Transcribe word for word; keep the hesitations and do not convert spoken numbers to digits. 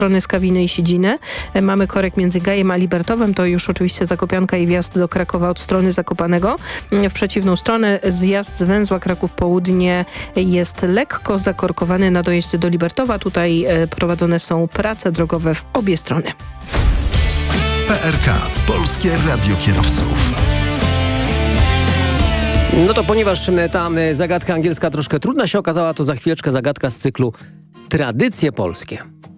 strony Skawiny i Siedziny. Mamy korek między Gajem a Libertowem, to już oczywiście Zakopianka i wjazd do Krakowa od strony Zakopanego. W przeciwną stronę zjazd z węzła Kraków Południe jest lekko zakorkowany na dojeździe do Libertowa. Tutaj prowadzone są prace drogowe w obie strony. P R K, Polskie Radio Kierowców. No to ponieważ ta zagadka angielska troszkę trudna się okazała, to za chwileczkę zagadka z cyklu Tradycje polskie.